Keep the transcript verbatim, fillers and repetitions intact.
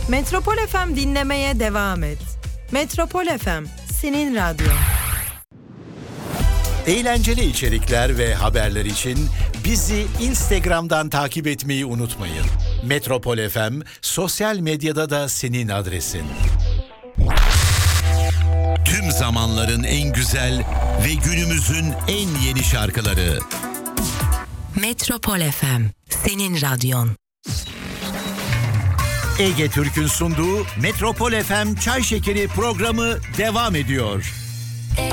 Metropol F M dinlemeye devam et. Metropol F M, senin radyon. Eğlenceli içerikler ve haberler için bizi Instagram'dan takip etmeyi unutmayın. Metropol F M sosyal medyada da senin adresin. Tüm zamanların en güzel ve günümüzün en yeni şarkıları. Metropol F M, senin radyon. Ege Türk'ün sunduğu Metropol F M Çay Şekeri programı devam ediyor.